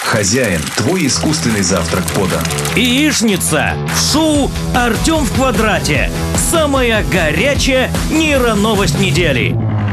Хозяин, твой искусственный завтрак подан. Яичница. В шоу «Артем в квадрате». Самая горячая нейроновость недели.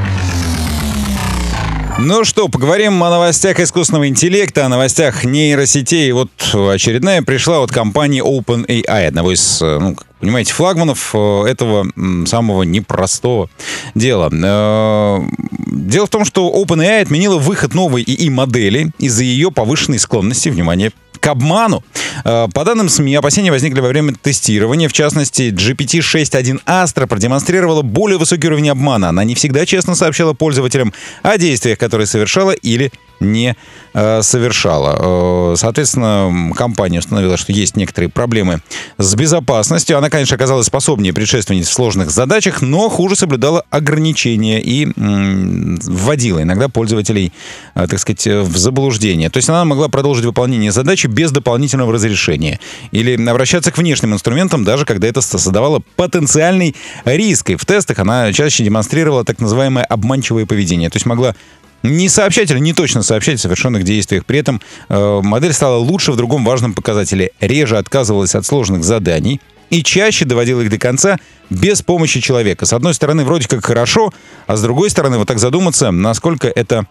Ну что, поговорим о новостях искусственного интеллекта, о новостях нейросетей. Вот очередная пришла от компании OpenAI, одного из, понимаете, флагманов этого самого непростого дела. Дело в том, что OpenAI отменила выход новой ИИ-модели из-за ее повышенной склонности, внимание, к обману. По данным СМИ, опасения возникли во время тестирования. В частности, GPT-6.1 Astra продемонстрировала более высокий уровень обмана. Она не всегда честно сообщала пользователям о действиях, которые совершала или не совершала. Соответственно, компания установила, что есть некоторые проблемы с безопасностью. Она, конечно, оказалась способнее предшественниц в сложных задачах, но хуже соблюдала ограничения и вводила иногда пользователей, так сказать, в заблуждение. То есть она могла продолжить выполнение задачи без дополнительного разрешения или обращаться к внешним инструментам, даже когда это создавало потенциальный риск. И в тестах она чаще демонстрировала так называемое обманчивое поведение. То есть могла не сообщать или не точно сообщать о совершенных действиях. При этом модель стала лучше в другом важном показателе. Реже отказывалась от сложных заданий и чаще доводила их до конца без помощи человека. С одной стороны, вроде как хорошо, а с другой стороны, вот так задуматься, насколько это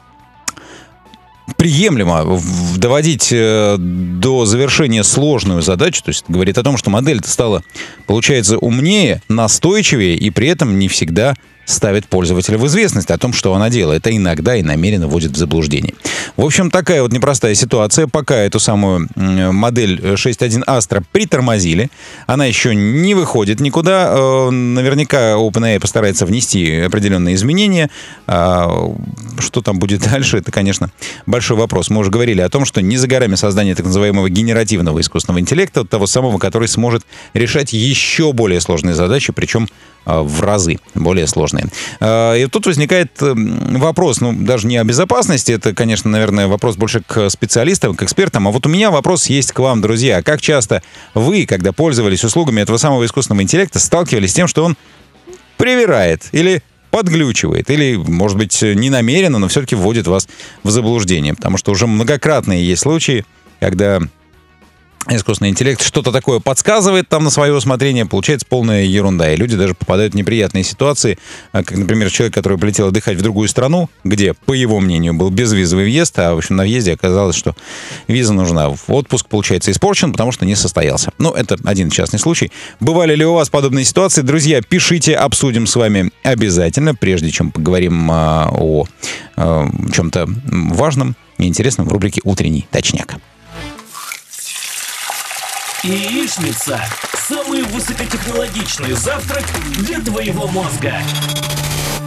приемлемо доводить до завершения сложную задачу. То есть это говорит о том, что модель-то стала, получается, умнее, настойчивее и при этом не всегда ставит пользователя в известность о том, что она делает. Это иногда и намеренно вводит в заблуждение. В общем, такая вот непростая ситуация. Пока эту самую модель 6.1 Astra притормозили. Она еще не выходит никуда. Наверняка OpenAI постарается внести определенные изменения. Что там будет дальше, это, конечно, большой вопрос. Мы уже говорили о том, что не за горами создание так называемого генеративного искусственного интеллекта, того самого, который сможет решать еще более сложные задачи, причем в разы более сложные. И тут возникает вопрос, даже не о безопасности, это, конечно, наверное, вопрос больше к специалистам, к экспертам, а вот у меня вопрос есть к вам, друзья. Как часто вы, когда пользовались услугами этого самого искусственного интеллекта, сталкивались с тем, что он привирает или подглючивает, или, может быть, не намеренно, но все-таки вводит вас в заблуждение, потому что уже многократные есть случаи, когда искусственный интеллект что-то такое подсказывает там на свое усмотрение, получается полная ерунда. И люди даже попадают в неприятные ситуации, как, например, человек, который полетел отдыхать в другую страну, где, по его мнению, был безвизовый въезд, а, в общем, на въезде оказалось, что виза нужна. Отпуск, получается, испорчен, потому что не состоялся. Это один частный случай. Бывали ли у вас подобные ситуации? Друзья, пишите, обсудим с вами обязательно, прежде чем поговорим о чем-то важном и интересном в рубрике «Утренний точняк». Яичница. Самый высокотехнологичный завтрак для твоего мозга.